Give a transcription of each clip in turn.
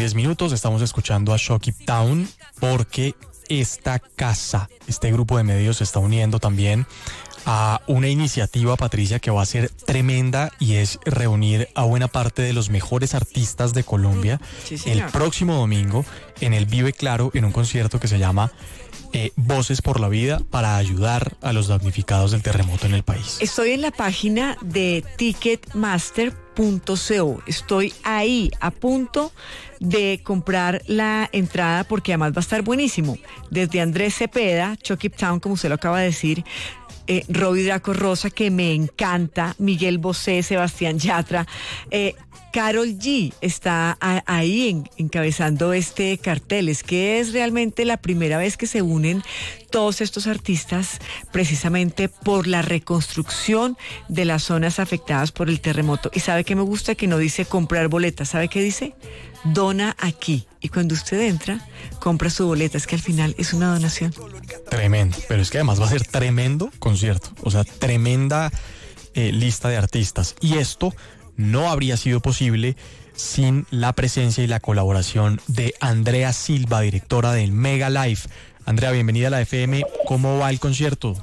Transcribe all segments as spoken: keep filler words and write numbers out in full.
diez minutos. Estamos escuchando a Shock It Town porque esta casa, este grupo de medios se está uniendo también a una iniciativa, Patricia, que va a ser tremenda, y es reunir a buena parte de los mejores artistas de Colombia Sí, el próximo domingo en el Vive Claro, en un concierto que se llama eh, Voces por la Vida, para ayudar a los damnificados del terremoto en el país. Estoy en la página de ticketmaster punto co. Estoy ahí a punto de comprar la entrada porque además va a estar buenísimo. Desde Andrés Cepeda, Shock It Town, como usted lo acaba de decir, eh, Robbie Draco Rosa, que me encanta, Miguel Bosé, Sebastián Yatra, eh, Karol G está a, ahí en, encabezando este cartel. Es que es realmente la primera vez que se unen todos estos artistas precisamente por la reconstrucción de las zonas afectadas por el terremoto. Y sabe que me gusta que no dice comprar boletas, ¿sabe qué dice? Dona aquí. Y cuando usted entra, compra su boleta. Es que al final es una donación. Tremendo, pero es que además va a ser tremendo concierto, o sea, tremenda eh, lista de artistas. Y esto no habría sido posible sin la presencia y la colaboración de Andrea Silva, directora del Mega Live. Andrea, bienvenida a la F M. ¿Cómo va el concierto?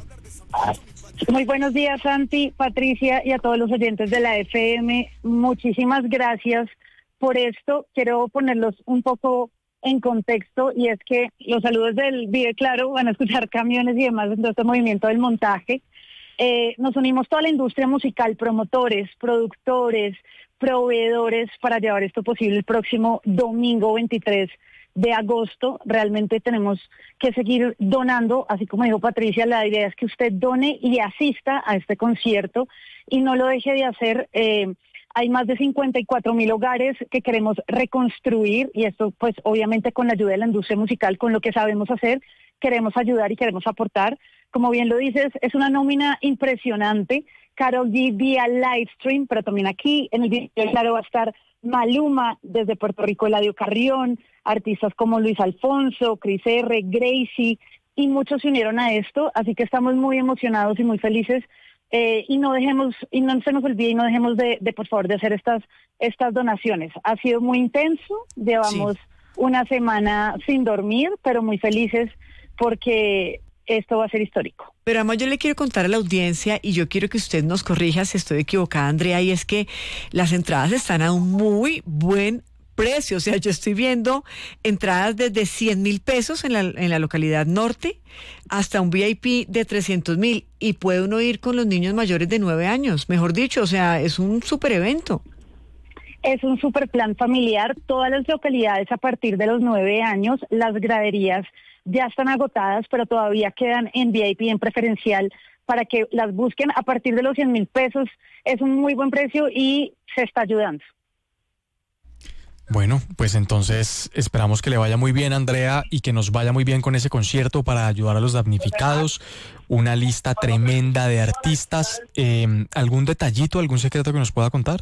Muy buenos días, Santi, Patricia y a todos los oyentes de la F M. Muchísimas gracias por esto. Quiero ponerlos un poco en contexto, y es que los saludos del Vive Claro van a escuchar camiones y demás en todo este movimiento del montaje. Eh, nos unimos toda la industria musical, promotores, productores, proveedores, para llevar esto posible el próximo domingo veintitrés de agosto. Realmente tenemos que seguir donando, así como dijo Patricia. La idea es que usted done y asista a este concierto y no lo deje de hacer. Eh, hay más de cincuenta y cuatro mil hogares que queremos reconstruir, y esto pues obviamente con la ayuda de la industria musical, con lo que sabemos hacer, queremos ayudar y queremos aportar. Como bien lo dices, es una nómina impresionante. Karol G vía live stream, pero también aquí en el video claro va a estar Maluma desde Puerto Rico, Eladio Carrión, artistas como Luis Alfonso, Cris R, Gracie, y muchos se unieron a esto, así que estamos muy emocionados y muy felices. Eh, y no dejemos, y no se nos olvide, y no dejemos de, de por favor, de hacer estas, estas donaciones. Ha sido muy intenso, llevamos sí. una semana sin dormir, pero muy felices porque esto va a ser histórico. Pero además yo le quiero contar a la audiencia, y yo quiero que usted nos corrija si estoy equivocada, Andrea, y es que las entradas están a un muy buen precio. O sea, yo estoy viendo entradas desde cien mil pesos en la, en la localidad norte hasta un V I P de trescientos mil, y puede uno ir con los niños mayores de nueve años, mejor dicho. O sea, es un súper evento. Es un super plan familiar. Todas las localidades a partir de los nueve años, las graderías ya están agotadas, pero todavía quedan en V I P, en preferencial, para que las busquen. A partir de los cien mil pesos es un muy buen precio y se está ayudando. Bueno, pues entonces esperamos que le vaya muy bien, Andrea, y que nos vaya muy bien con ese concierto para ayudar a los damnificados. Una lista tremenda de artistas. Eh, ¿Algún detallito, algún secreto que nos pueda contar?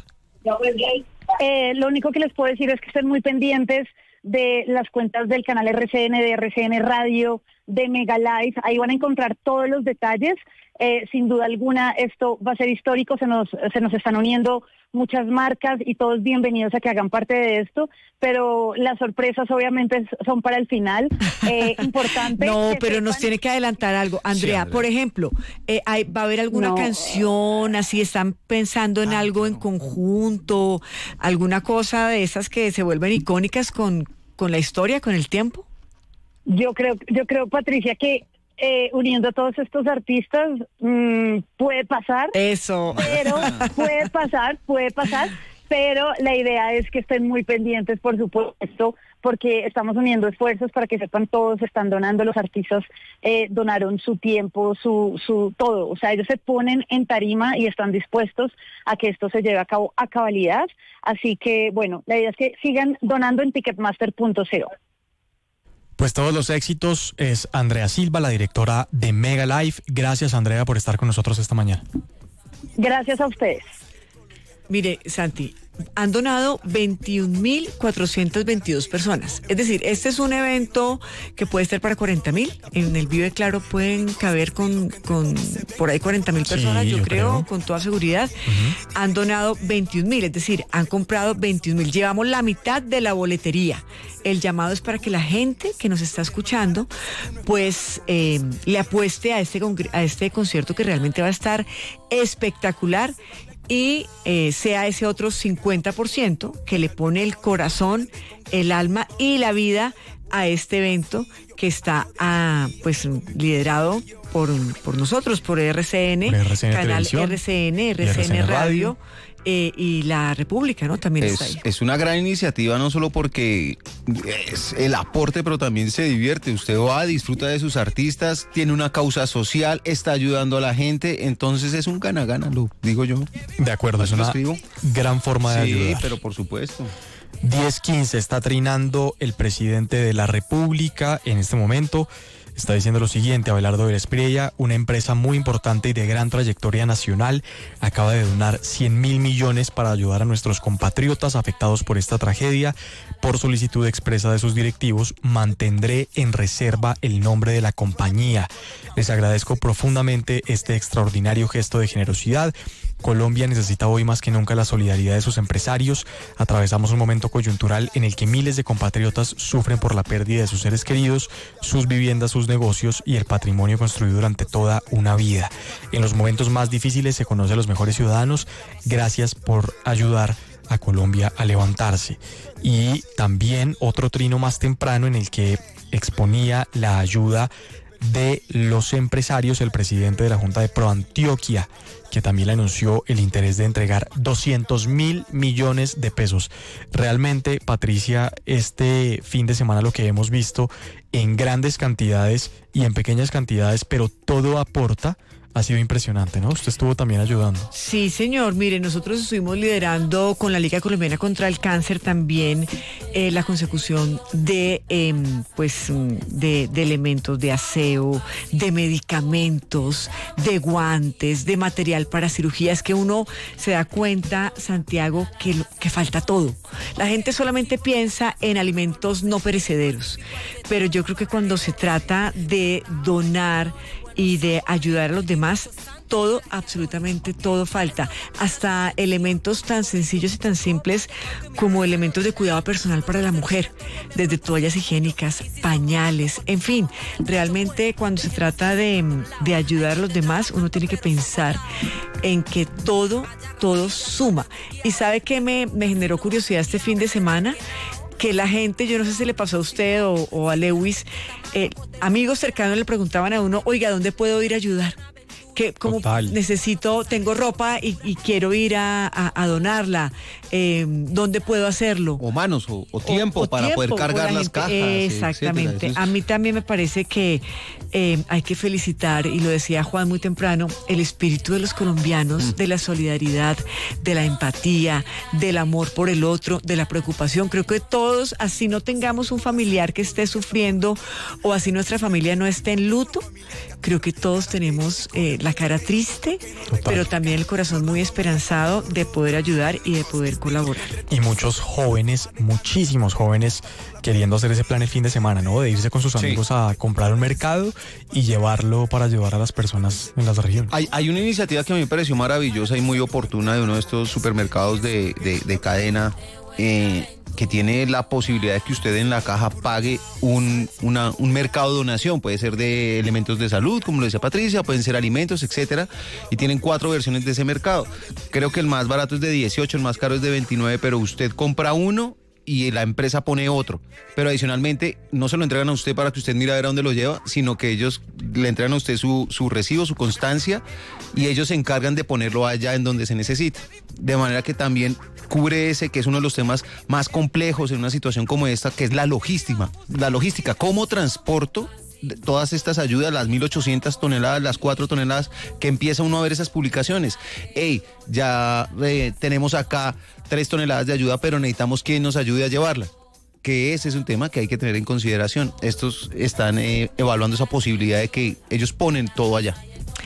Eh, lo único que les puedo decir es que estén muy pendientes de las cuentas del canal R C N, de R C N Radio, de Mega Live. Ahí van a encontrar todos los detalles. Eh, sin duda alguna esto va a ser histórico. Se nos, se nos están uniendo muchas marcas y todos bienvenidos a que hagan parte de esto, pero las sorpresas obviamente son para el final. Eh, importante. No, pero sepan... nos tiene que adelantar algo. Andrea, sí, Andrea. Por ejemplo, eh, hay, ¿va a haber alguna no. canción así? ¿Están pensando en ah, algo claro. en conjunto? ¿Alguna cosa de esas que se vuelven icónicas con, con la historia, con el tiempo? Yo creo, yo creo, Patricia, que Eh, uniendo a todos estos artistas, mmm, puede pasar. Eso. Pero puede pasar, puede pasar, pero la idea es que estén muy pendientes, por supuesto, porque estamos uniendo esfuerzos para que sepan todos, están donando, los artistas eh, donaron su tiempo, su, su todo. O sea, ellos se ponen en tarima y están dispuestos a que esto se lleve a cabo a cabalidad. Así que, bueno, la idea es que sigan donando en ticketmaster punto co. Pues todos los éxitos. Es Andrea Silva, la directora de Mega Live. Gracias, Andrea, por estar con nosotros esta mañana. Gracias a ustedes. Mire, Santi, han donado veintiún mil cuatrocientas veintidós personas. Es decir, este es un evento que puede estar para cuarenta mil. En el Vive Claro pueden caber con, con por ahí cuarenta mil personas, sí, yo, yo creo, creo, con toda seguridad. Uh-huh. Han donado veintiún mil, es decir, han comprado veintiún mil. Llevamos la mitad de la boletería. El llamado es para que la gente que nos está escuchando, pues eh, le apueste a este, a este concierto que realmente va a estar espectacular. Y eh, sea ese otro cincuenta por ciento que le pone el corazón, el alma y la vida a este evento que está ah, pues liderado por, por nosotros, por R C N, R C N canal Televisión, R C N, R C N, R C N Radio, Radio eh, y la República, ¿no? También es, está ahí. Es una gran iniciativa, no solo porque es el aporte, pero también se divierte. Usted va, disfruta de sus artistas, tiene una causa social, está ayudando a la gente, entonces es un gana-gana, lo digo yo. De acuerdo, es una escribo. gran forma de sí, ayudar. Sí, pero por supuesto. diez quince está trinando el presidente de la República en este momento. Está diciendo lo siguiente: Abelardo Vélez Prieya, una empresa muy importante y de gran trayectoria nacional, acaba de donar cien mil millones para ayudar a nuestros compatriotas afectados por esta tragedia. Por solicitud expresa de sus directivos, mantendré en reserva el nombre de la compañía. Les agradezco profundamente este extraordinario gesto de generosidad. Colombia necesita hoy más que nunca la solidaridad de sus empresarios. Atravesamos un momento coyuntural en el que miles de compatriotas sufren por la pérdida de sus seres queridos, sus viviendas, sus negocios y el patrimonio construido durante toda una vida. En los momentos más difíciles se conoce a los mejores ciudadanos. Gracias por ayudar a Colombia a levantarse. Y también otro trino más temprano en el que exponía la ayuda de los empresarios, el presidente de la Junta de Proantioquia, que también le anunció el interés de entregar doscientos mil millones de pesos. Realmente, Patricia, este fin de semana lo que hemos visto en grandes cantidades y en pequeñas cantidades, pero todo aporta, ha sido impresionante, ¿no? Usted estuvo también ayudando. Sí, señor. Mire, nosotros estuvimos liderando con la Liga Colombiana contra el Cáncer también eh, la consecución de, eh, pues, de, de elementos de aseo, de medicamentos, de guantes, de material para cirugías, que uno se da cuenta, Santiago, que, que falta todo. La gente solamente piensa en alimentos no perecederos, pero yo creo que cuando se trata de donar y de ayudar a los demás, todo, absolutamente todo falta. Hasta elementos tan sencillos y tan simples como elementos de cuidado personal para la mujer, desde toallas higiénicas, pañales, en fin. Realmente cuando se trata de, de ayudar a los demás, uno tiene que pensar en que todo, todo suma. ¿Y sabe qué me, me generó curiosidad este fin de semana? Que la gente, yo no sé si le pasó a usted o, o a Lewis, eh, amigos cercanos le preguntaban a uno, oiga, ¿dónde puedo ir a ayudar? Que como Total. necesito, tengo ropa y, y quiero ir a, a, a donarla, eh, ¿dónde puedo hacerlo? O manos, o, o tiempo O- o para tiempo, poder cargar o la las gente- cajas. Exactamente. etcétera. Eso A es- mí también me parece que eh, hay que felicitar, y lo decía Juan muy temprano, el espíritu de los colombianos, Mm. de la solidaridad, de la empatía, del amor por el otro, de la preocupación. Creo que todos, así no tengamos un familiar que esté sufriendo o así nuestra familia no esté en luto, creo que todos tenemos eh, la cara triste, Total. pero también el corazón muy esperanzado de poder ayudar y de poder colaborar. Y muchos jóvenes, muchísimos jóvenes queriendo hacer ese plan el fin de semana, ¿no? De irse con sus Sí. amigos a comprar un mercado y llevarlo para ayudar a las personas en las regiones. Hay, hay una iniciativa que a mí me pareció maravillosa y muy oportuna de uno de estos supermercados de, de- de cadena eh, que tiene la posibilidad de que usted en la caja pague un, una- un mercado de donación. Puede ser de elementos de salud, como lo decía Patricia, pueden ser alimentos, etcétera. Y tienen cuatro versiones de ese mercado. Creo que el más barato es de dieciocho, el más caro es de veintinueve, pero usted compra uno y la empresa pone otro. Pero adicionalmente no se lo entregan a usted para que usted mire a ver a dónde lo lleva, sino que ellos le entregan a usted su, su recibo, su constancia, y ellos se encargan de ponerlo allá en donde se necesite. De manera que también cubre ese, que es uno de los temas más complejos en una situación como esta, que es la logística. La logística, ¿cómo transporto todas estas ayudas, las mil ochocientas toneladas, las cuatro toneladas, que empieza uno a ver esas publicaciones? Hey, ya eh, tenemos acá tres toneladas de ayuda, pero necesitamos quien nos ayude a llevarla. Que ese es un tema que hay que tener en consideración. Estos están eh, evaluando esa posibilidad de que ellos ponen todo allá.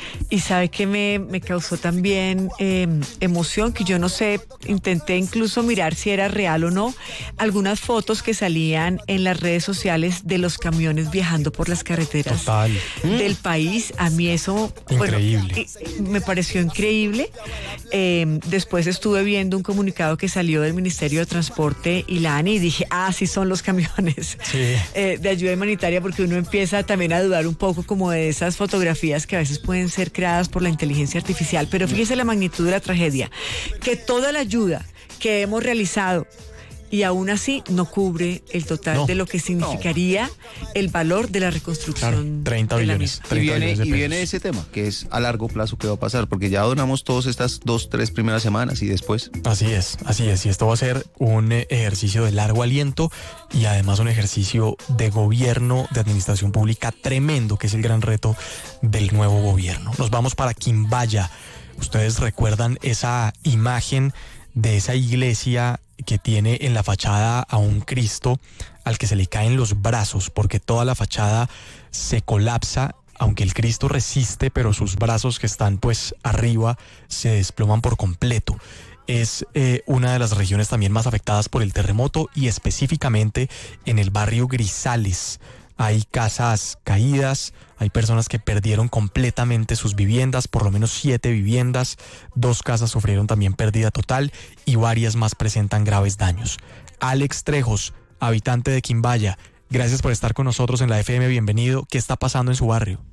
Y sabe que me, me causó también eh, emoción, que yo no sé, intenté incluso mirar si era real o no, algunas fotos que salían en las redes sociales de los camiones viajando por las carreteras Total. del país. A mí eso, Increíble. bueno, me pareció increíble. Eh, después estuve viendo un comunicado que salió del Ministerio de Transporte y la ANI y dije, ah, sí son los camiones Sí. eh, de ayuda humanitaria, porque uno empieza también a dudar un poco como de esas fotografías que a veces pueden ser creadas por la inteligencia artificial. Pero fíjese la magnitud de la tragedia, que toda la ayuda que hemos realizado y aún así no cubre el total No. de lo que significaría el valor de la reconstrucción. Claro, treinta de la billones. misma. Y treinta viene, billones de y viene pesos. ese tema, que es a largo plazo qué va a pasar, porque ya donamos todas estas dos, tres primeras semanas y después. Así es, así es. Y esto va a ser un eh, ejercicio de largo aliento y además un ejercicio de gobierno, de administración pública tremendo, que es el gran reto del nuevo gobierno. Nos vamos para Quimbaya. Ustedes recuerdan esa imagen de esa iglesia que tiene en la fachada a un Cristo al que se le caen los brazos porque toda la fachada se colapsa, aunque el Cristo resiste, pero sus brazos que están pues arriba se desploman por completo. Es eh, una de las regiones también más afectadas por el terremoto y específicamente en el barrio Grisales. Hay casas caídas, hay personas que perdieron completamente sus viviendas, por lo menos siete viviendas, dos casas sufrieron también pérdida total y varias más presentan graves daños. Alex Trejos, habitante de Quimbaya, gracias por estar con nosotros en la F M, bienvenido. ¿Qué está pasando en su barrio?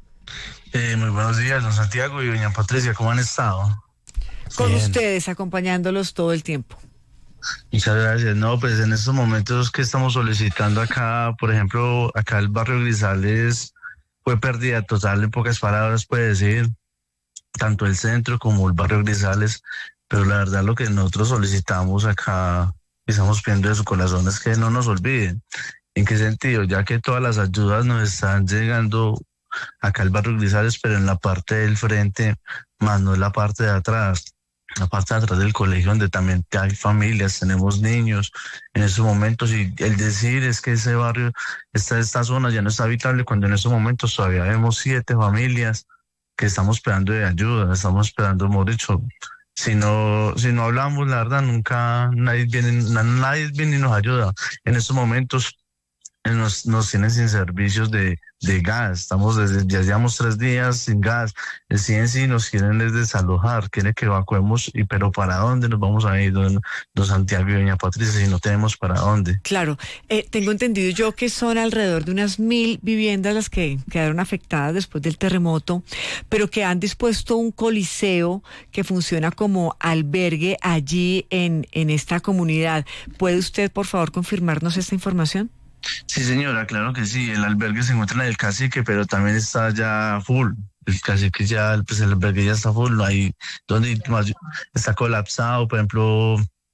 Eh, muy buenos días, don Santiago y doña Patricia, ¿cómo han estado? Con Bien. ustedes, acompañándolos todo el tiempo. Muchas gracias. No, pues en estos momentos que estamos solicitando acá, por ejemplo, acá el barrio Grisales fue pérdida total, en pocas palabras puede decir, tanto el centro como el barrio Grisales, pero la verdad lo que nosotros solicitamos acá, estamos pidiendo de su corazón es que no nos olviden. ¿En qué sentido? Ya que todas las ayudas nos están llegando acá al barrio Grisales, pero en la parte del frente, más no en la parte de atrás. La parte de atrás del colegio donde también hay familias, tenemos niños en estos momentos, y el decir es que ese barrio, esta, esta zona ya no está habitable, cuando en estos momentos todavía vemos siete familias que estamos esperando de ayuda, estamos esperando, hemos dicho, si no, si no hablamos, la verdad, nunca nadie viene, nadie viene y nos ayuda. En estos momentos nos, nos tienen sin servicios de, de gas, estamos desde, ya llevamos tres días sin gas, el C N C nos quieren desalojar, quieren que evacuemos, y pero ¿para dónde nos vamos a ir, don, don Santiago y doña Patricia, si no tenemos para dónde? Claro, eh, tengo entendido yo que son alrededor de unas mil viviendas las que quedaron afectadas después del terremoto, pero que han dispuesto un coliseo que funciona como albergue allí en, en esta comunidad. ¿Puede usted, por favor, confirmarnos esta información? Sí, señora, claro que sí. El albergue se encuentra en el Cacique, pero también está ya full. El Cacique ya, pues el albergue ya está full. Ahí donde más está colapsado, por ejemplo,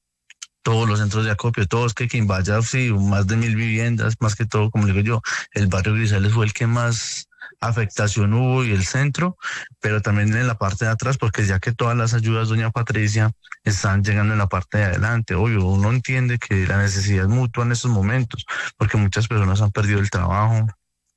todos los centros de acopio, todos que Quimbaya, sí, más de mil viviendas, más que todo, como digo yo, el barrio Grisales fue el que más afectación hubo y el centro, pero también en la parte de atrás, porque ya que todas las ayudas, doña Patricia, están llegando en la parte de adelante. Obvio, uno entiende que la necesidad es mutua en estos momentos, porque muchas personas han perdido el trabajo,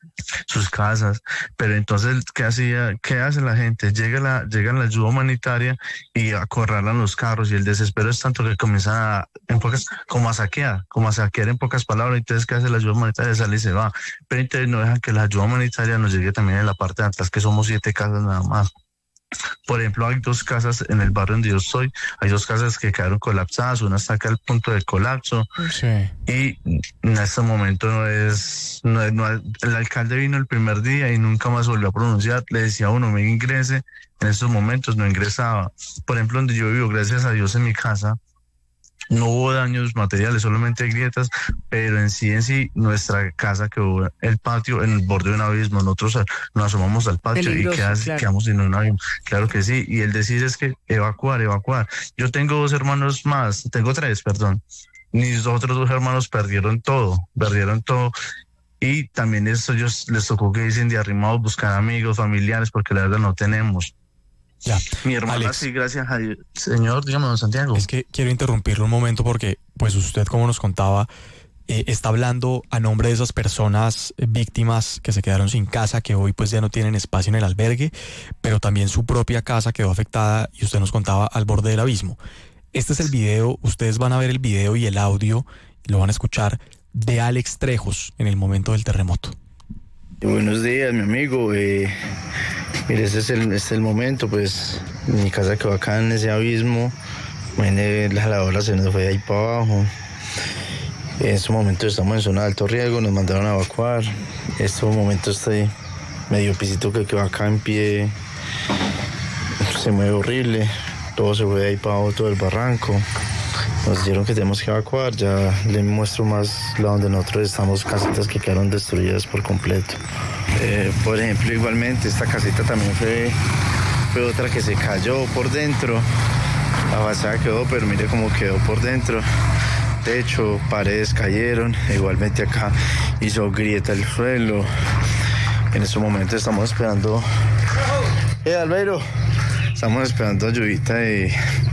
sus casas, pero entonces, ¿qué hacía, qué hace la gente? Llega la, llega la ayuda humanitaria y acorralan los carros, y el desespero es tanto que comienza a, en pocas, como a saquear, como a saquear en pocas palabras. Entonces, ¿qué hace la ayuda humanitaria? Sale y se va, pero entonces no dejan que la ayuda humanitaria nos llegue también en la parte de atrás, que somos siete casas nada más. Por ejemplo, hay dos casas en el barrio donde yo estoy, hay dos casas que quedaron colapsadas, una está acá al punto de colapso, Sí. y en este momento no es, no es, no es- el alcalde vino el primer día y nunca más volvió a pronunciar, le decía a uno, me ingrese, en estos momentos no ingresaba. Por ejemplo, donde yo vivo, gracias a Dios, en mi casa, no hubo daños materiales, solamente grietas, pero en sí, en sí, nuestra casa quedó el patio en el borde de un abismo. Nosotros nos asomamos al patio Peligroso, y quedas, claro. quedamos en un abismo. Claro que sí, y el decir es que evacuar, evacuar. Yo tengo dos hermanos más, tengo tres, perdón. Mis otros dos hermanos perdieron todo, perdieron todo. Y también eso ellos les tocó que dicen de arrimados buscar amigos, familiares, porque la verdad no tenemos. Ya. Mi hermana Alex. sí, gracias a Dios. Señor, dígame, don Santiago. Es que quiero interrumpirlo un momento porque, pues usted, como nos contaba, eh, está hablando a nombre de esas personas eh, víctimas que se quedaron sin casa, que hoy pues ya no tienen espacio en el albergue, pero también su propia casa quedó afectada y usted nos contaba al borde del abismo. Este es el video, ustedes van a ver el video y el audio, lo van a escuchar, de Alex Trejos en el momento del terremoto. Buenos días, mi amigo. Eh, mire, este es, el, este es el momento, pues mi casa quedó acá en ese abismo. Imagínate, la lavadora se nos fue ahí para abajo. En estos momentos estamos en zona de alto riesgo, nos mandaron a evacuar. En estos momentos este medio pisito que quedó acá en pie se mueve horrible. Todo se fue ahí para abajo, todo el barranco. Nos dijeron que tenemos que evacuar. Ya les muestro más la donde nosotros estamos, casitas que quedaron destruidas por completo. Eh, por ejemplo, igualmente esta casita también fue, fue otra que se cayó por dentro. La fachada quedó, pero mire cómo quedó por dentro. Techo, paredes cayeron. Igualmente acá hizo grieta el suelo. En este momento estamos esperando... ¡Eh, Albeiro! Estamos esperando ayudita de,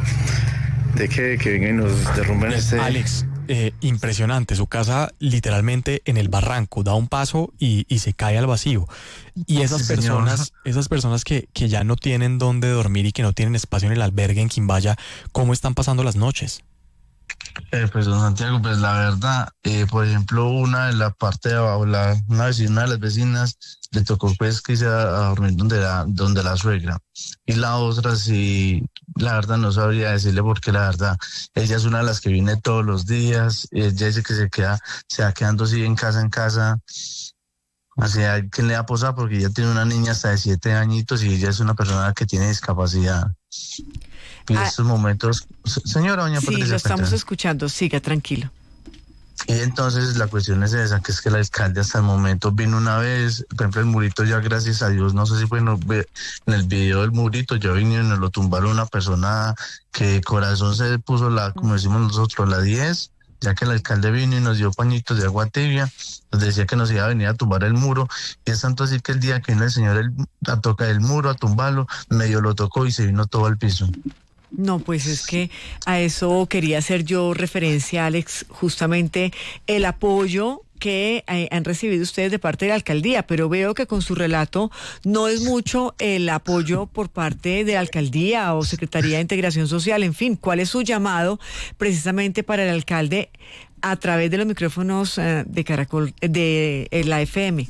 de que, que vengan y nos derrumben este... Alex, eh, impresionante, su casa literalmente en el barranco, da un paso y, y se cae al vacío. Y esas Sí, personas, señor. esas personas que, que ya no tienen dónde dormir y que no tienen espacio en el albergue en Quimbaya, ¿cómo están pasando las noches? Eh, pues don Santiago, pues la verdad, eh, por ejemplo, una de la parte de abajo, la, una vecina de las vecinas, le tocó pues que irse a, a dormir donde la, donde la suegra. Y la otra sí, la verdad no sabría decirle porque la verdad, ella es una de las que viene todos los días, ella dice que se queda, se va quedando así en casa en casa. Así hay quien le da posada porque ella tiene una niña hasta de siete añitos y ella es una persona que tiene discapacidad. Y en Ah, estos momentos, se- señora doña Sí, Patricia lo estamos Petrán. escuchando. Siga, tranquilo. Y entonces la cuestión es esa, que es que el alcalde hasta el momento vino una vez, por ejemplo el murito ya gracias a Dios, no sé si bueno, ve- en el video del murito ya vino y nos lo tumbaron una persona que de corazón se puso la, como decimos nosotros, la diez, ya que el alcalde vino y nos dio pañitos de agua tibia, nos decía que nos iba a venir a tumbar el muro, y es tanto así que el día que vino el señor el- a tocar el muro, a tumbarlo, medio lo tocó y se vino todo al piso. No, pues es que a eso quería hacer yo referencia, Alex, justamente el apoyo que eh, han recibido ustedes de parte de la alcaldía, pero veo que con su relato no es mucho el apoyo por parte de la alcaldía o Secretaría de Integración Social, en fin, ¿cuál es su llamado precisamente para el alcalde a través de los micrófonos eh, de Caracol, de eh, la F M?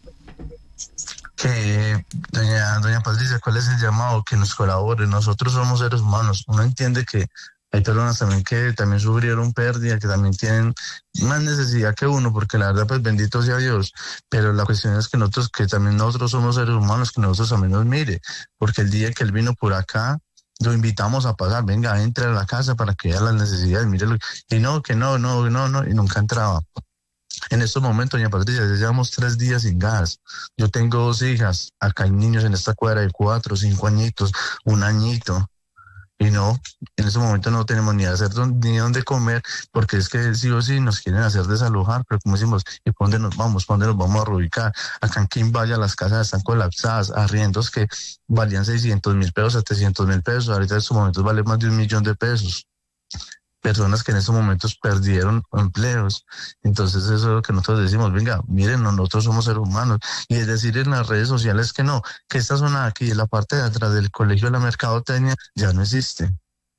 Que doña, doña Patricia, ¿cuál es el llamado? Que nos colabore. Nosotros somos seres humanos. Uno entiende que hay personas también que también sufrieron pérdida, que también tienen más necesidad que uno, porque la verdad, pues bendito sea Dios. Pero la cuestión es que nosotros, que también nosotros somos seres humanos, que nosotros también nos mire, porque el día que él vino por acá, lo invitamos a pasar, venga, entre a la casa para que vea las necesidades, mírelo. Y no, que no, no, no, no, y nunca entraba. En estos momentos, doña Patricia, ya llevamos tres días sin gas. Yo tengo dos hijas, acá hay niños en esta cuadra de cuatro, cinco añitos, un añito. Y no, en estos momentos no tenemos ni hacer don- ni dónde comer, porque es que sí o sí nos quieren hacer desalojar, pero como decimos, ¿y por dónde nos vamos? ¿Por dónde nos vamos a reubicar? Acá en Quimbaya las casas están colapsadas, arriendos que valían seiscientos mil pesos, setecientos mil pesos, ahorita en estos momentos vale más de un millón de pesos. Personas que en estos momentos perdieron empleos. Entonces eso es lo que nosotros decimos, venga, miren, nosotros somos seres humanos. Y es decir en las redes sociales que no, que esta zona de aquí, la parte de atrás del colegio de la Mercadotecnia, ya no existe.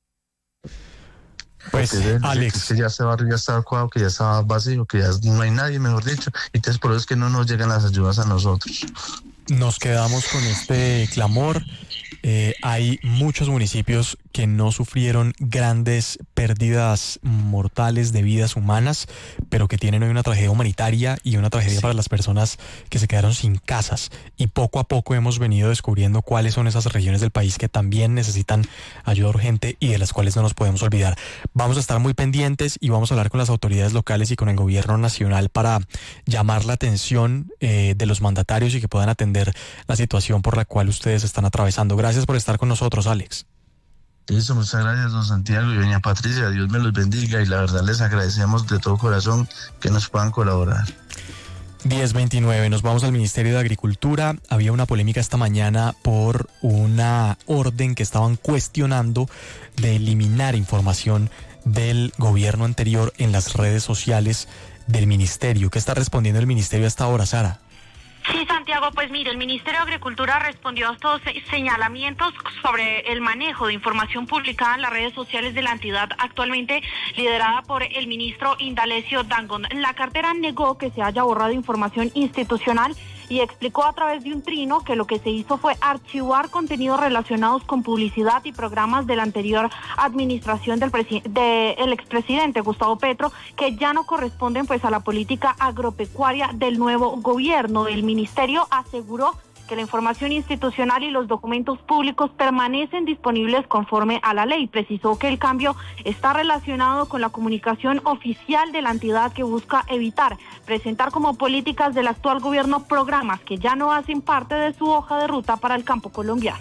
Pues, Porque es- Alex. es que ya ese barrio ya está evacuado, que ya está vacío, que ya no hay nadie, mejor dicho. Y entonces por eso es que no nos llegan las ayudas a nosotros. Nos quedamos con este clamor. Eh, hay muchos municipios que no sufrieron grandes pérdidas mortales de vidas humanas, pero que tienen hoy una tragedia humanitaria y una tragedia Sí. para las personas que se quedaron sin casas. Y poco a poco hemos venido descubriendo cuáles son esas regiones del país que también necesitan ayuda urgente y de las cuales no nos podemos olvidar. Vamos a estar muy pendientes y vamos a hablar con las autoridades locales y con el gobierno nacional para llamar la atención eh, de los mandatarios y que puedan atender la situación por la cual ustedes están atravesando. Gracias por estar con nosotros, Alex. Eso, muchas gracias, don Santiago y doña Patricia. Dios me los bendiga y la verdad les agradecemos de todo corazón que nos puedan colaborar. diez veintinueve, nos vamos al Ministerio de Agricultura. Había una polémica esta mañana por una orden que estaban cuestionando de eliminar información del gobierno anterior en las redes sociales del ministerio. ¿Qué está respondiendo el ministerio hasta ahora, Sara? Sí, Santiago, pues mire, el Ministerio de Agricultura respondió a estos señalamientos sobre el manejo de información publicada en las redes sociales de la entidad actualmente liderada por el ministro Indalecio Dangond. La cartera negó que se haya borrado información institucional y explicó a través de un trino que lo que se hizo fue archivar contenidos relacionados con publicidad y programas de la anterior administración del presi- de el expresidente Gustavo Petro, que ya no corresponden pues a la política agropecuaria del nuevo gobierno. El ministerio aseguró que la información institucional y los documentos públicos permanecen disponibles conforme a la ley. Precisó que el cambio está relacionado con la comunicación oficial de la entidad, que busca evitar presentar como políticas del actual gobierno programas que ya no hacen parte de su hoja de ruta para el campo colombiano.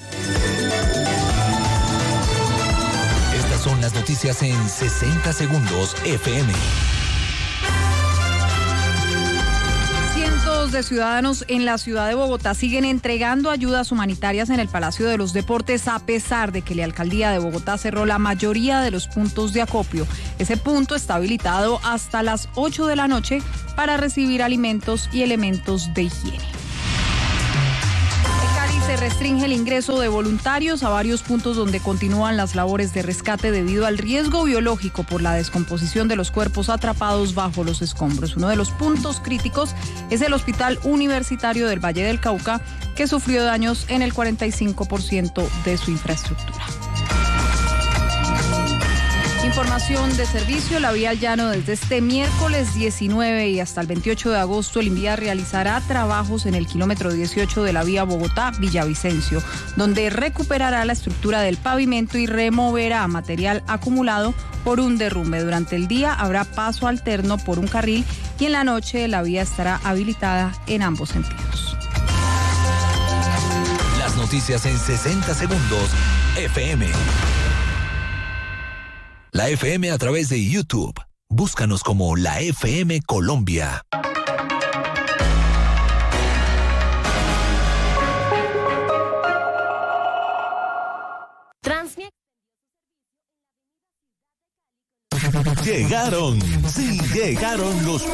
Estas son las noticias en sesenta segundos F M. Cientos de ciudadanos en la ciudad de Bogotá siguen entregando ayudas humanitarias en el Palacio de los Deportes, a pesar de que la alcaldía de Bogotá cerró la mayoría de los puntos de acopio. Ese punto está habilitado hasta las ocho de la noche para recibir alimentos y elementos de higiene. Se restringe el ingreso de voluntarios a varios puntos donde continúan las labores de rescate debido al riesgo biológico por la descomposición de los cuerpos atrapados bajo los escombros. Uno de los puntos críticos es el Hospital Universitario del Valle del Cauca, que sufrió daños en el cuarenta y cinco por ciento de su infraestructura. Información de servicio, la vía al llano desde este miércoles diecinueve y hasta el veintiocho de agosto, el INVIA realizará trabajos en el kilómetro dieciocho de la vía Bogotá-Villavicencio, donde recuperará la estructura del pavimento y removerá material acumulado por un derrumbe. Durante el día habrá paso alterno por un carril y en la noche la vía estará habilitada en ambos sentidos. Las noticias en sesenta segundos F M. La F M a través de YouTube. Búscanos como la F M Colombia. Llegaron, sí, llegaron los